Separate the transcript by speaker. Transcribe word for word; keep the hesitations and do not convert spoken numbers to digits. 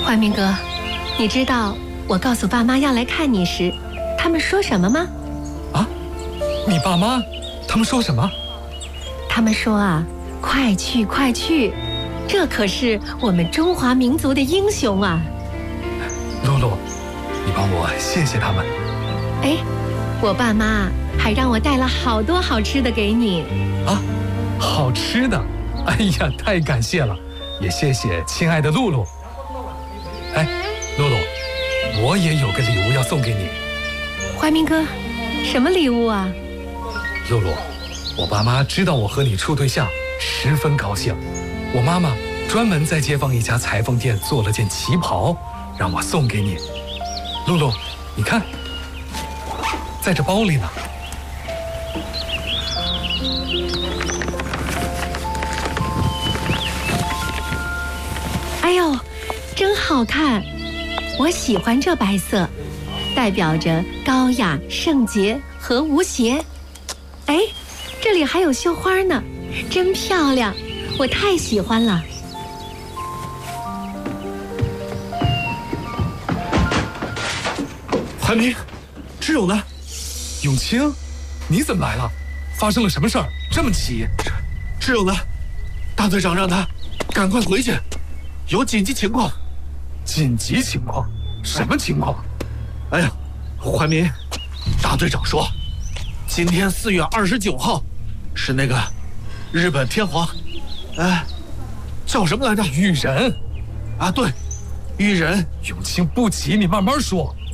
Speaker 1: 怀民哥，你知道我告诉爸妈要来看你时，他们说什么吗？
Speaker 2: 啊，你爸妈，他们说什么？
Speaker 1: 他们说啊，快去快去，这可是我们中华民族的英雄啊！
Speaker 2: 露露，你帮我谢谢他们。
Speaker 1: 哎，我爸妈还让我带了好多好吃的给你。
Speaker 2: 啊，好吃的！哎呀，太感谢了，也谢谢亲爱的露露。哎，露露，我也有个礼物要送给你。
Speaker 1: 怀民哥，什么礼物啊？
Speaker 2: 露露，我爸妈知道我和你处对象，十分高兴。我妈妈专门在街坊一家裁缝店做了件旗袍，让我送给你。露露，你看，在这包里呢。
Speaker 1: 哎呦，真好看！我喜欢这白色，代表着高雅、圣洁和无邪。哎，这里还有绣花呢，真漂亮，我太喜欢了。
Speaker 2: 怀民，志勇呢？永清，你怎么来了？发生了什么事儿？这么急？
Speaker 3: 志勇呢？大队长让他赶快回去，有紧急情况。
Speaker 2: 紧急情况？什么情况？
Speaker 3: 哎呀，怀民，大队长说，今天四月二十九号，是那个日本天皇，哎，叫什么来着？
Speaker 2: 裕仁。
Speaker 3: 啊，对，裕仁。
Speaker 2: 永清不急，你慢慢说。